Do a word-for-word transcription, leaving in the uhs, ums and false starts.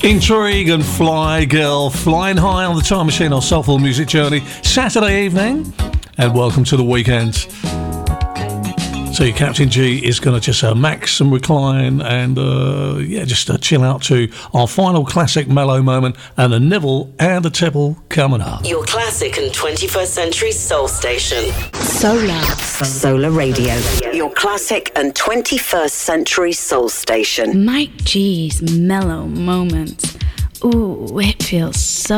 Intrigue and Fly Girl, flying high on the Time Machine, our soulful music journey, Saturday evening, and welcome to the weekend. So your Captain G is going to just uh, max and recline and uh, yeah, just uh, chill out to our final classic mellow moment, and the nibble and the tipple coming up. Your classic and twenty-first century soul station. Solar. Solar Radio. Your classic and twenty-first century soul station. Mike G's mellow moments. Ooh, it feels so